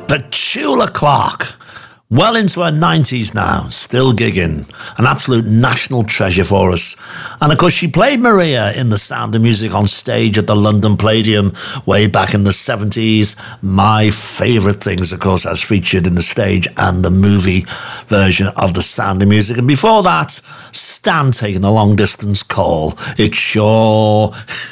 Petula Clark, well into her 90s now, still gigging, an absolute national treasure for us. And of course, she played Maria in The Sound of Music on stage at the London Palladium way back in the 70s. My favourite things, of course, as featured in the stage and the movie version of The Sound of Music. And before that, Stan taking a long distance call. It sure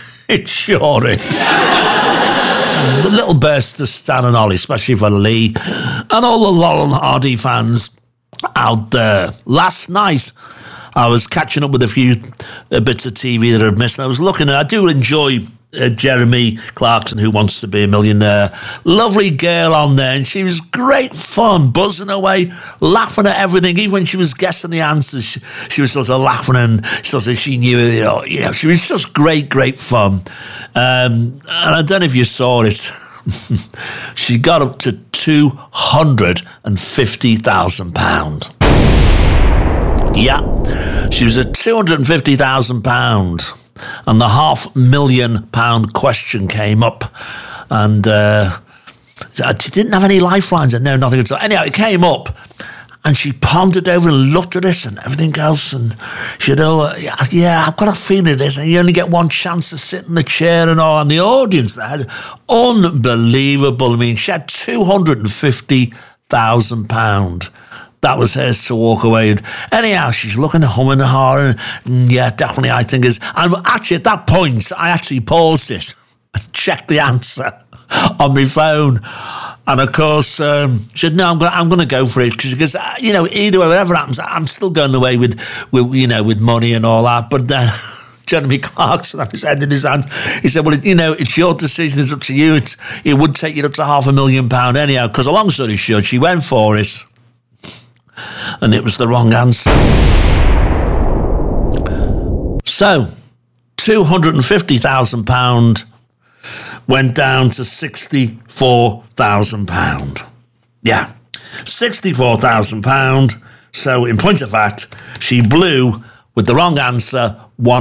is. The little burst of Stan and Ollie, especially for Lee and all the Laurel and Hardy fans out there. Last night, I was catching up with a few bits of TV that I'd missed. And I was looking at, I do enjoy Jeremy Clarkson, Who Wants to Be a Millionaire. Lovely girl on there, and she was great fun, buzzing away, laughing at everything. Even when she was guessing the answers, she was sort of laughing, and sort of she knew, she was just great fun. And I don't know if you saw it. She got up to £250,000. Yeah, she was at £250,000. And the £500,000 question came up, and she didn't have any lifelines, and no, nothing at all. Anyhow, it came up, and she pondered over and looked at it and everything else, and she said, I've got a feeling this, and you only get one chance to sit in the chair and all. And the audience there, unbelievable. I mean, she had £250,000. That was hers to walk away with. Anyhow, she's looking at humming and hawing. Yeah, definitely, I think is. And actually, at that point, I actually paused it and checked the answer on my phone. And of course, she said, "No, I'm going to go for it because either way, whatever happens, I'm still going away with money and all that." But then Jeremy Clarkson had his head in his hands. He said, "Well, it's your decision. It's up to you. It would take you up to £500,000 anyhow." Because, long story short, she went for it. And it was the wrong answer. So, £250,000 went down to £64,000. Yeah, £64,000. So, in point of fact, she blew, with the wrong answer,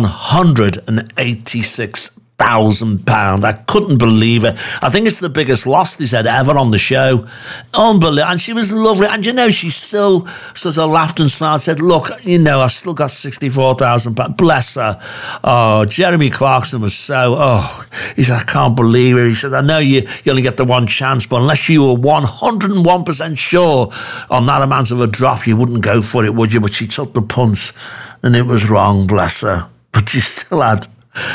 £186,000. I couldn't believe it. I think it's the biggest loss they said ever on the show. Unbelievable. And she was lovely. And she still sort of laughed and smiled, said, "Look, I've still got £64,000. Bless her." Oh, Jeremy Clarkson was he said, "I can't believe it." He said, "I know you only get the one chance, but unless you were 101% sure on that amount of a drop, you wouldn't go for it, would you?" But she took the punt, and it was wrong, bless her. But she still had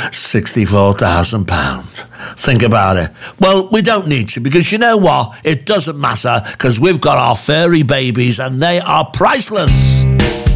£64,000. Think about it. Well, we don't need to, because you know what? It doesn't matter, because we've got our furry babies and they are priceless.